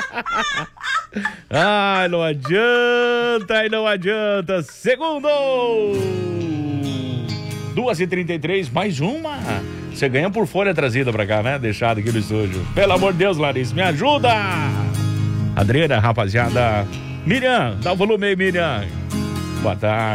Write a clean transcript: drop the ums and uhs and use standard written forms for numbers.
Ai, não adianta. Segundo! 2h33, mais uma. Você ganha por folha trazida pra cá, né? Deixado aqui no estúdio. Pelo amor de Deus, Larissa, me ajuda! Adriana, rapaziada. Miriam, dá o volume aí, Miriam. Boa tarde.